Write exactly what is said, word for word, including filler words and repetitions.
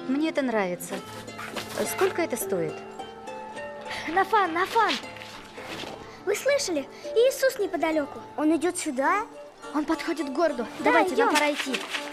Мне это нравится. Сколько это стоит? Нафан, Нафан! Вы слышали? Иисус неподалеку. Он идет сюда? Он подходит к городу. Да, Давайте, идем. нам пора идти.